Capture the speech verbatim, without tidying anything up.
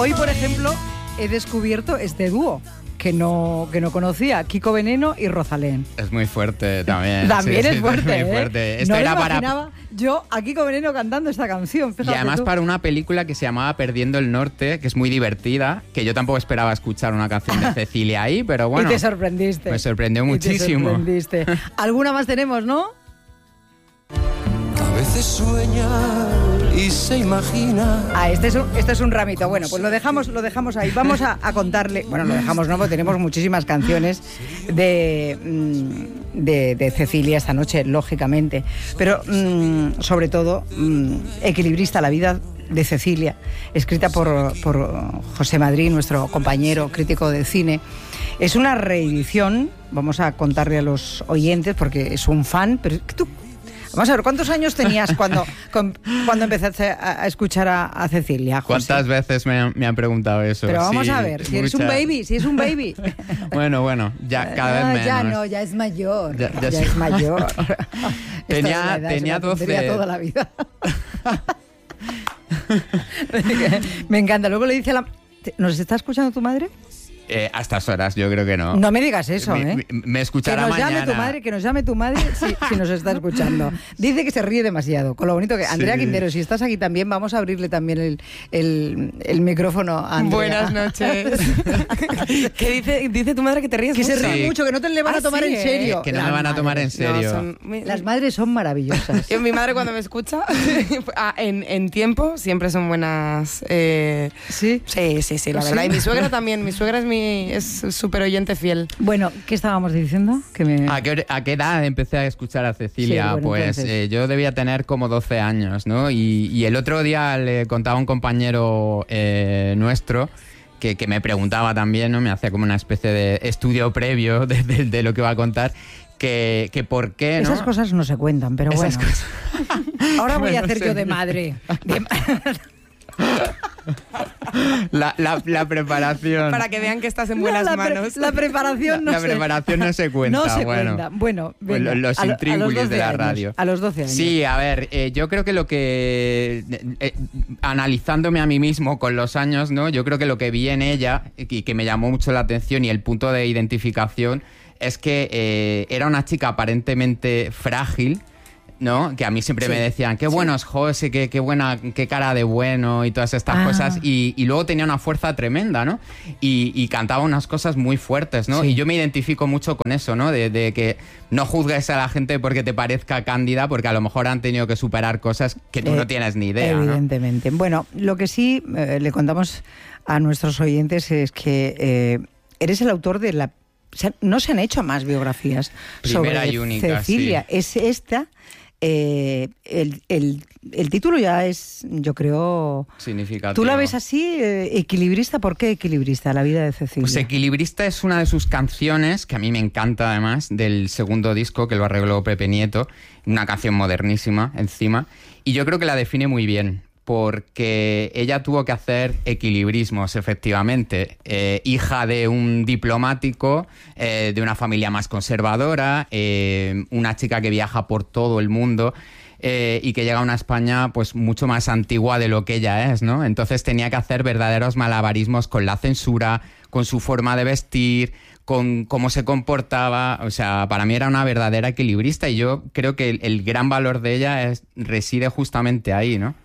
Hoy, por ejemplo, he descubierto este dúo que no, que no conocía, Kiko Veneno y Rosalén. Es muy fuerte también. También sí, es sí, fuerte, muy ¿eh? fuerte. Esto no era lo para... imaginaba yo a Kiko Veneno cantando esta canción. Y además tú. para una película que se llamaba Perdiendo el Norte, que es muy divertida, que yo tampoco esperaba escuchar una canción de Cecilia ahí, pero bueno. Y te sorprendiste. Me sorprendió muchísimo. Y te sorprendiste. ¿Alguna más tenemos, no? A veces sueña y se imagina. Ah, este es un, este es un ramito. Bueno, pues lo dejamos, lo dejamos ahí. Vamos a, a contarle. Bueno, lo dejamos, no, porque tenemos muchísimas canciones de, de, de Cecilia esta noche, lógicamente. Pero mmm, sobre todo, mmm, Equilibrista, la vida de Cecilia, escrita por, por José Madrid, nuestro compañero crítico de cine. Es una reedición, vamos a contarle a los oyentes, porque es un fan, pero tú. Vamos a ver, ¿cuántos años tenías cuando, cuando empezaste a escuchar a, a Cecilia, José? ¿Cuántas veces me han, me han preguntado eso? Pero vamos sí, a ver, si eres muchas. un baby, si es un baby. Bueno, bueno, ya cada no, vez menos. Ya no, ya es mayor, ya, ya, ya sí. es mayor. tenía edad, tenía doce. Toda la vida. Me encanta. Luego le dice a la... ¿Nos está escuchando tu madre? Eh, a estas horas yo creo que no. No me digas eso, me, ¿eh? Me, me escuchará que nos mañana. Llame tu madre, que nos llame tu madre si, si nos está escuchando. Dice que se ríe demasiado, con lo bonito que... Andrea sí. Quintero, si estás aquí también, vamos a abrirle también el, el, el micrófono a Andrea. Buenas noches. ¿Qué dice, dice tu madre que te ríes que mucho? se ríe Sí. mucho, que no te le van Ah, a tomar sí, en ¿eh? serio. Que no Las me van a tomar en madres. serio. No, son muy- Las madres son maravillosas. Yo, mi madre cuando me escucha ah, en, en tiempo siempre son buenas. Eh, ¿Sí? sí, sí, sí, la ¿Sí? verdad. Y mi suegra también. Mi suegra es mi es súper oyente fiel. Bueno, ¿qué estábamos diciendo? Que me... ¿A qué, ¿A qué edad empecé a escuchar a Cecilia? Sí, bueno, pues entonces. eh, yo debía tener como doce años, ¿no? Y, y el otro día le contaba a un compañero eh, nuestro que, que me preguntaba también, ¿no? Me hacía como una especie de estudio previo de, de, de lo que iba a contar. Que, que por qué, ¿no? Esas cosas no se cuentan, pero Esas bueno. cosas. Ahora voy Bueno, a hacer sí. yo de madre. De... La, la, la preparación. Para que vean que estás en No, buenas la pre- manos. La preparación no la se... preparación no se cuenta. No se bueno. cuenta. Bueno, Pues venga, los a lo- a los intríngulis doce de la años, radio. A los doce años. Sí, a ver, eh, yo creo que lo que, eh, eh, analizándome a mí mismo con los años, ¿no? Yo creo que lo que vi en ella y que me llamó mucho la atención y el punto de identificación es que eh, era una chica aparentemente frágil, ¿no? Que a mí siempre Sí. me decían, qué bueno es José, qué, qué buena, qué cara de bueno y todas estas Ah. cosas. Y, y luego tenía una fuerza tremenda, ¿no? Y, y cantaba unas cosas muy fuertes, ¿no? Sí. Y yo me identifico mucho con eso, ¿no? De, de que no juzgues a la gente porque te parezca cándida, porque a lo mejor han tenido que superar cosas que tú Eh, no tienes ni idea, ¿no? Evidentemente. Bueno, lo que sí eh, le contamos a nuestros oyentes es que eh, eres el autor de la... O sea, no se han hecho más biografías Primera sobre y única, Cecilia. sí. Es esta... Eh, el, el, el título ya es, yo creo... Significativo. ¿Tú la ves así, eh, equilibrista? ¿Por qué equilibrista, la vida de Cecilia? Pues Equilibrista es una de sus canciones, que a mí me encanta además, del segundo disco que lo arregló Pepe Nieto, una canción modernísima encima, y yo creo que la define muy bien, porque ella tuvo que hacer equilibrismos, efectivamente. Eh, hija de un diplomático, eh, de una familia más conservadora, eh, una chica que viaja por todo el mundo, Eh, y que llega a una España pues mucho más antigua de lo que ella es, ¿no? Entonces tenía que hacer verdaderos malabarismos con la censura, con su forma de vestir, con cómo se comportaba. O sea, para mí era una verdadera equilibrista y yo creo que el, el gran valor de ella es, reside justamente ahí, ¿no?